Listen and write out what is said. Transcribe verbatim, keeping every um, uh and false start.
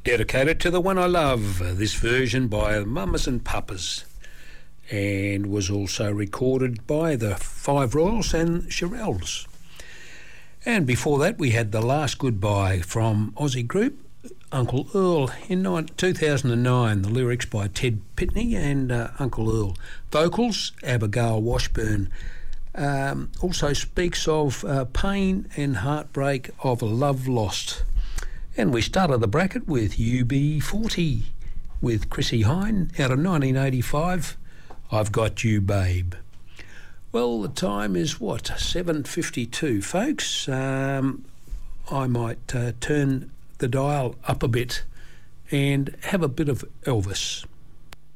Dedicated to the one I love, this version by Mamas and Papas, and was also recorded by the Five Royals and Shirelles. And before that we had The Last Goodbye from Aussie group Uncle Earl in two thousand nine, the lyrics by Ted Pitney and uh, Uncle Earl. Vocals, Abigail Washburn. Um, also speaks of uh, pain and heartbreak of a love lost. And we started the bracket with U B forty with Chrissie Hynde out of nineteen eighty-five, I've Got You Babe. Well, the time is what, seven fifty-two, folks. Um, I might uh, turn the dial up a bit and have a bit of Elvis.